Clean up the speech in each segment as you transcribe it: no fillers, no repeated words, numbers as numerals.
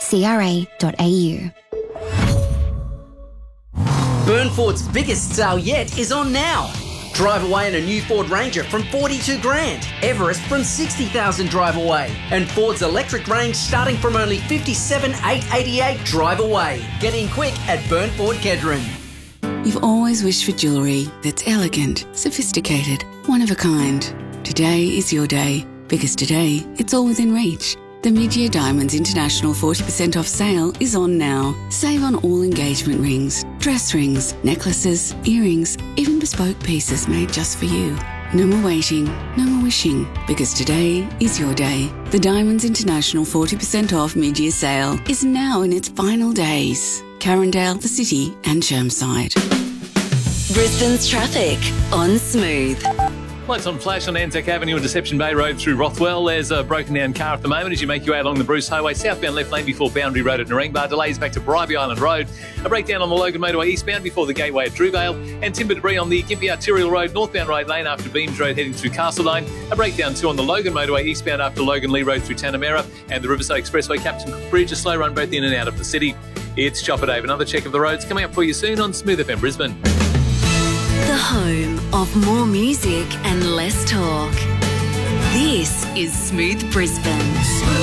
Burn Ford's biggest sale yet is on now. Drive away in a new Ford Ranger from $42,000. Everest from $60,000 drive away. And Ford's electric range starting from only $57,888 drive away. Get in quick at Burn Ford Kedron. You've always wished for jewellery that's elegant, sophisticated, one of a kind. Today is your day, because today it's all within reach. The Mid-Year Diamonds International 40% off sale is on now. Save on all engagement rings, dress rings, necklaces, earrings, even bespoke pieces made just for you. No more waiting, no more wishing, because today is your day. The Diamonds International 40% off mid-year sale is now in its final days. Carindale, the City and Chermside. Brisbane's traffic on Smooth. Lights on flash on Anzac Avenue and Deception Bay Road through Rothwell. There's a broken down car at the moment as you make your way along the Bruce Highway, southbound left lane before Boundary Road at Narangba. Delays back to Bribie Island Road. A breakdown on the Logan Motorway eastbound before the Gateway at Drewvale. And timber debris on the Gympie Arterial Road, northbound right lane after Beams Road heading through Castledine. A breakdown too on the Logan Motorway eastbound after Logan Lee Road through Tanamera. And the Riverside Expressway Captain Cook Bridge, a slow run both in and out of the city. It's Chopper Dave. Another check of the roads coming up for you soon on Smooth FM Brisbane. The home of more music and less talk. This is Smooth Brisbane.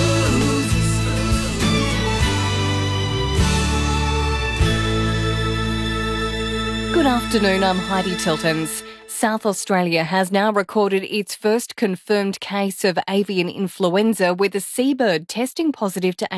Good afternoon, I'm Heidi Tiltons. South Australia has now recorded its first confirmed case of avian influenza, with a seabird testing positive to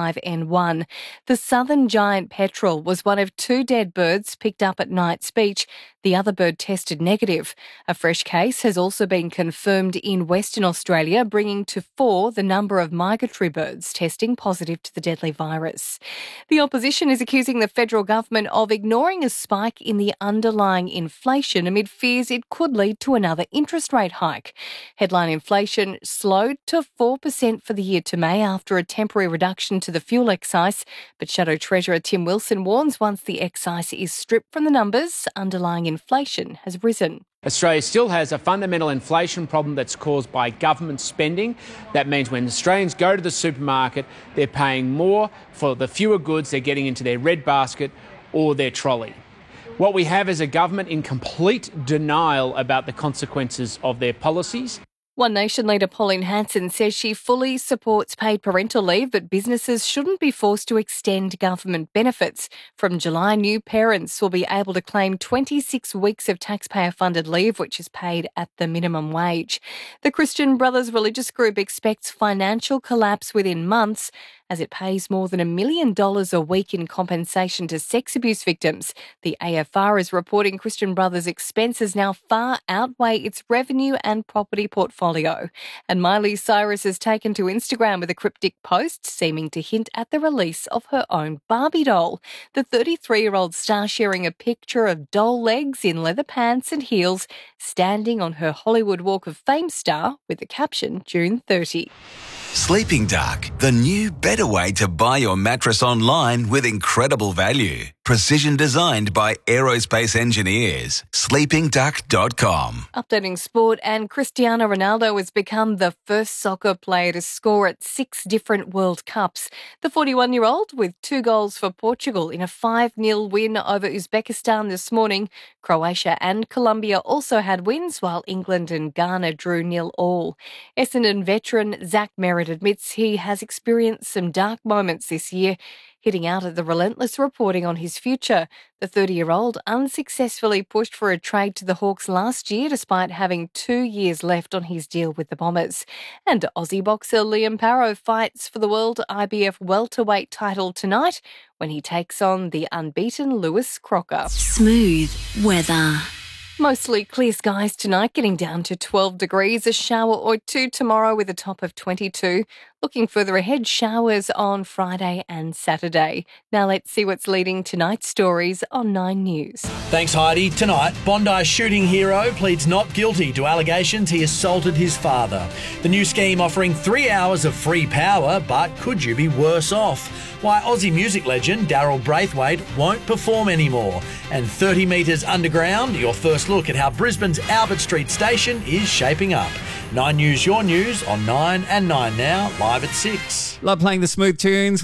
H5N1. The southern giant petrel was one of 2 dead birds picked up at Knights Beach. The other bird tested negative. A fresh case has also been confirmed in Western Australia, bringing to 4 the number of migratory birds testing positive to the deadly virus. The opposition is accusing the federal government of ignoring a spike in the underlying inflation amid fears it could lead to another interest rate hike. Headline inflation slowed to 4% for the year to May after a temporary reduction to the fuel excise, but Shadow Treasurer Tim Wilson warns once the excise is stripped from the numbers, underlying inflation has risen. Australia still has a fundamental inflation problem that's caused by government spending. That means when Australians go to the supermarket, they're paying more for the fewer goods they're getting into their red basket or their trolley. What we have is a government in complete denial about the consequences of their policies. One Nation leader Pauline Hanson says she fully supports paid parental leave, but businesses shouldn't be forced to extend government benefits. From July, new parents will be able to claim 26 weeks of taxpayer-funded leave, which is paid at the minimum wage. The Christian Brothers religious group expects financial collapse within months as it pays more than $1 million a week in compensation to sex abuse victims. The AFR is reporting Christian Brothers' expenses now far outweigh its revenue and property portfolio. And Miley Cyrus has taken to Instagram with a cryptic post seeming to hint at the release of her own Barbie doll. The 33-year-old star sharing a picture of doll legs in leather pants and heels standing on her Hollywood Walk of Fame star with the caption, June 30. Sleeping Dark, the new better way to buy your mattress online with incredible value. Precision designed by aerospace engineers. sleepingduck.com. Updating sport, and Cristiano Ronaldo has become the first soccer player to score at 6 different World Cups. The 41-year-old, with 2 goals for Portugal in a 5-0 win over Uzbekistan this morning. Croatia and Colombia also had wins, while England and Ghana drew 0-0. Essendon veteran Zach Merritt admits he has experienced some dark moments this year, hitting out at the relentless reporting on his future. The 30-year-old unsuccessfully pushed for a trade to the Hawks last year despite having 2 years left on his deal with the Bombers. And Aussie boxer Liam Parrow fights for the World IBF welterweight title tonight when he takes on the unbeaten Lewis Crocker. Smooth weather. Mostly clear skies tonight, getting down to 12 degrees. A shower or 2 tomorrow with a top of 22. Looking further ahead, showers on Friday and Saturday. Now let's see what's leading tonight's stories on 9 News. Thanks, Heidi. Tonight, Bondi shooting hero pleads not guilty to allegations he assaulted his father. The new scheme offering 3 hours of free power, but could you be worse off? Why Aussie music legend Daryl Braithwaite won't perform anymore. And 30 metres underground, your first look at how Brisbane's Albert Street station is shaping up. 9 News, your news on 9 and 9 Now, live at 6. Love playing the smooth tunes.